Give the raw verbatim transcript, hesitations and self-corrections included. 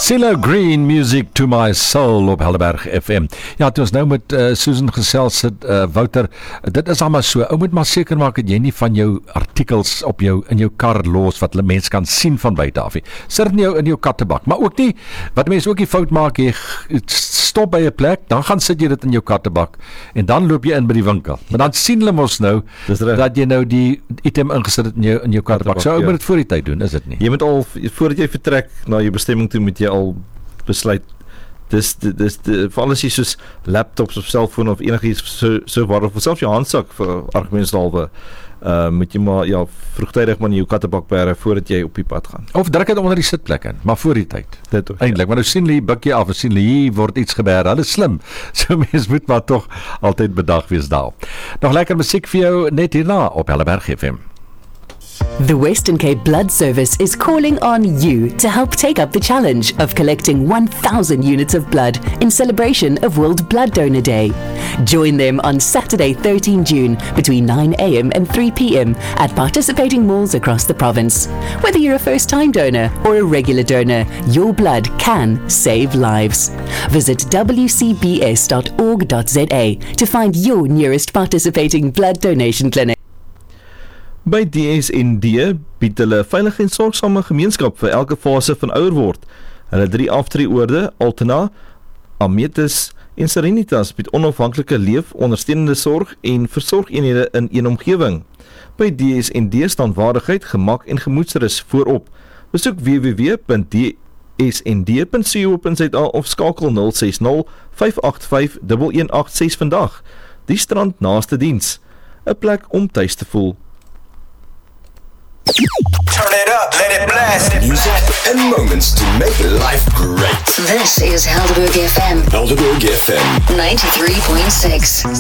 CeeLo Green, Music to My Soul op Helderberg F M. Ja, toe ons nou met uh, Susan gesels het, uh, Wouter, dit is allemaal so, ou moet maar seker maak dat jy nie van jou artikels op jou, in jou kar los, wat hulle mens kan sien van buiten af. Sit in jou, in jou kattebak, maar ook nie, wat mens ook die fout maak, jy stop by 'n plek, dan gaan sit jy dit in jou kattebak, en dan loop jy in by die winkel. Maar dan sien hulle mos nou, dat jy nou die item ingesit het in jou, in jou kattebak. So ou moet dit voor die tyd doen, is dit nie? Jy moet al, voordat jy vertrek na jou bestemming toe, moet jy al besluit, dis, dis, dis, dis vir alles jy soos laptops of cellfoon of enigiets so, so waar, of selfs jou handsak vir argumentshalwe, uh, moet jy maar, ja, vroegtydig maar in jou kattebak bære voordat jy op die pad gaan. Of druk het onder die sitplek in, maar voor die tyd. Dit ook, eindelijk, ja. Maar nou sien jy, buk jy af, en sien jy, hier word iets gebeur, hulle is slim, so mens moet maar toch altyd bedag wees daar. Nog lekker musiek vir jou net hierna op Helderberg F M. The Western Cape Blood Service is calling on you to help take up the challenge of collecting one thousand units of blood in celebration of World Blood Donor Day. Join them on Saturday, thirteenth June between nine a m and three p m at participating malls across the province. Whether you're a first-time donor or a regular donor, your blood can save lives. Visit w c b s dot org dot z a to find your nearest participating blood donation clinic. By D S N D bied hulle veilige en sorgsame gemeenskap vir elke fase van ouer word. Hulle drie aftreeoorde, Altena, Ametis en Serenitas bied onafhanklike leef, ondersteunende sorg en versorgeenhede in een omgewing. By D S N D staan waardigheid, gemak en gemoedsrus voorop. Besoek w w w punt d s n d punt co punt z a of skakel nul ses nul vyf agt vyf een een agt ses vandag. Die strand naaste diens. 'n plek om tuis te voel. Turn it up, let it blast. Music and moments to make life great. This is Helderberg F M. Helderberg F M. ninety-three point six.